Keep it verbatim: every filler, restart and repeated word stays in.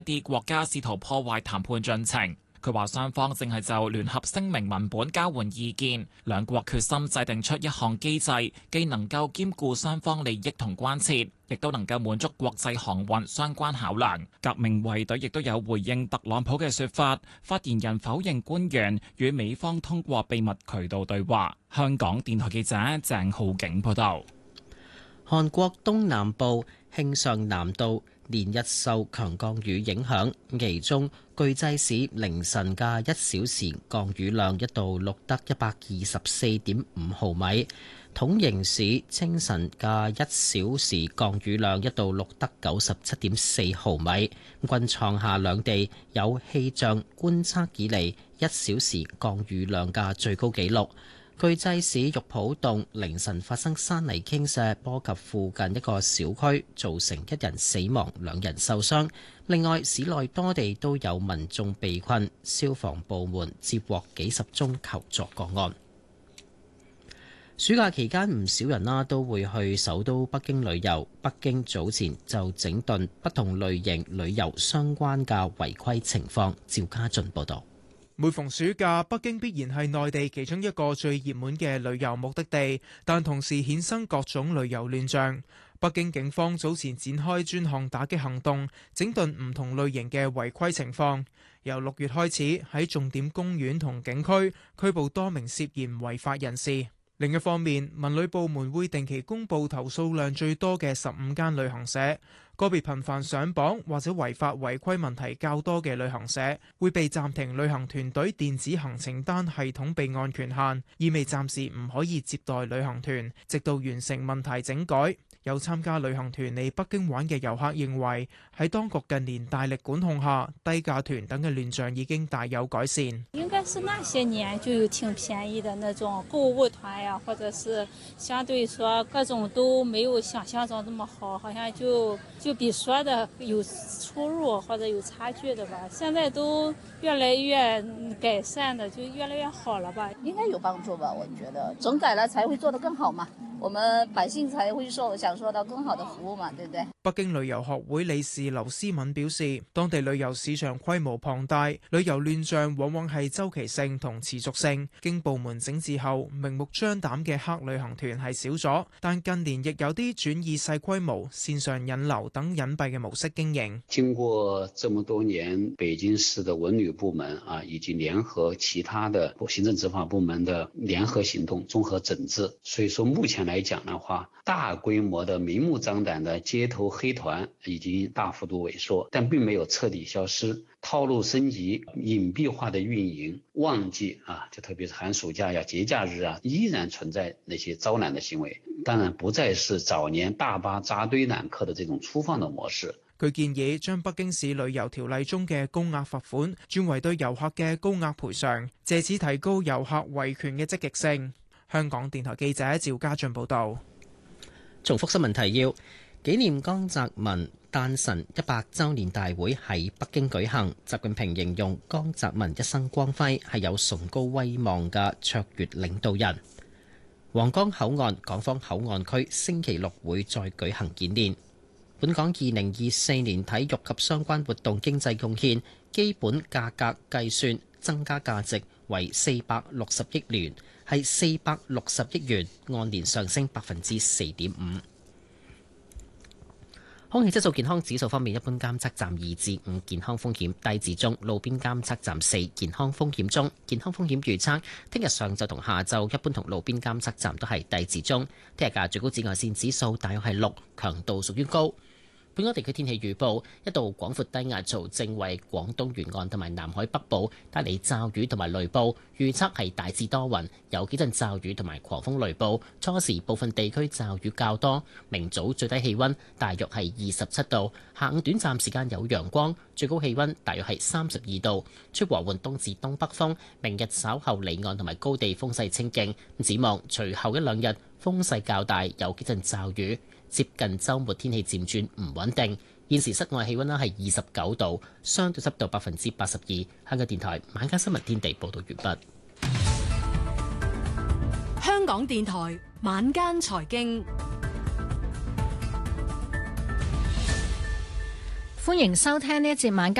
啲國家試圖破壞談判進程。佢話雙方正係就聯合聲明文本交換意見，兩國決心制定出一項機制，既能夠兼顧雙方利益同關切，亦都能夠滿足國際航運相關考量。革命衛隊亦都有回應特朗普嘅說法，發言人否認官員與美方通過秘密渠道對話。香港電台記者鄭浩景報道。 韓國東南部慶尚南道連日受強降雨影響，其中巨濟市凌晨嘅一小時降雨量一度錄得一百二十四點五毫米，統營市清晨嘅一小時降雨量一度錄得九十七點四毫米，均創下兩地有氣象觀測以嚟一小時降雨量嘅最高紀錄。巨濟市玉浦洞凌晨發生山泥傾瀉，波及附近一個小區，造成一人死亡，兩人受傷。另外，市內多地都有民眾被困，消防部門接獲幾十宗求助個案。暑假期間，唔少人啦都會去首都北京旅遊。北京早前就整頓不同類型旅遊相關嘅違規情況。趙家俊報導。 每逢暑假，北京必然係內地其中一個最熱門嘅旅遊目的地，但同時衍生各種旅遊亂象。北京警方早前展開專項打擊行動，整頓唔同類型嘅違規情況。由六月開始，喺重點公園同景區拘捕多名涉嫌違法人士。另一方面，文旅部門會定期公布投訴量最多嘅十五間旅行社，個別頻繁上榜或者違法違規問題較多嘅旅行社會被暫停旅行團隊電子行程單系統備案權限，意味暫時唔可以接待旅行團，直到完成問題整改。有參加旅行團嚟北京玩嘅遊客認為，喺當局近年大力管控下，低價團等嘅亂象已經大有改善。 應該是那些年就有挺便宜的那種購物團呀，或者是相對說各種都沒有想象中這麼好，好像就就比說的有出入或者有差距的吧。現在都越來越改善的，就越來越好了吧。 應該有幫助吧，我覺得整改了才會做得更好嘛，我們百姓才會受享受到更好的服務嘛，對不對？ 北京旅遊學會理事劉思敏表示，當地旅遊市場規模龐大，旅遊亂象往往係周期性同持續性。經部門整治後，明目張膽嘅黑旅行團係少咗，但近年亦有啲轉以細規模、線上引流等隱蔽嘅模式經營。 經過這麼多年，北京市的文旅部門啊，以及聯合其他的行政執法部門的聯合行動、綜合整治，所以說目前來講的話，大規模的明目張膽的街頭黑團已經大幅度萎縮，但並沒有徹底消失。套路升級、隱蔽化的運營，旺季啊，就特別是寒暑假呀、節假日啊，依然存在那些招攬的行為。當然，不再是早年大巴扎堆攬客的這種粗放的模式。 佢建議將北京市旅遊條例中嘅高額罰款轉為對遊客嘅高額賠償，借此提高遊客維權嘅積極性。香港電台記者趙家俊報道。 重複新聞提要：紀念江澤民誕辰一百週年大會喺北京舉行。習近平形容江澤民一生光輝，係有崇高威望嘅卓越領導人。皇崗口岸港方口岸區星期六會再舉行演練。本港二零二四年體育及相關活動經濟貢獻基本價格計算增加價值為四百六十億元，係四百六十億元，按年上升百分之四點五。空氣質素健康指數方面，一般監測站二至五，健康風險低至中；路邊監測站四，健康風險中。健康風險預測，聽日上晝同下晝一般同路邊監測站都係低至中。聽日嘅最高紫外線指數大約係六，強度屬於高。本港地區天氣預報，一道廣闊低壓槽正為廣東沿岸同埋南海北部帶嚟驟雨同埋雷暴，預測係大致多雲，有幾陣驟雨同埋狂風雷暴，初時部分地區驟雨較多。明早最低氣溫大約係二十七度，下午短暫時間有陽光，最高氣溫大約係三十二度，吹和緩東至東北風。明日稍後離岸同埋高地風勢清勁，展望隨後一兩日風勢較大，有幾陣驟雨。接近週末天氣漸轉唔穩定，現時室外氣溫咧係二十九度，相對濕度百分之八十二。香港電台晚間新聞天地報道完畢。 香港電台晚間財經。 歡迎收聽呢一節晚間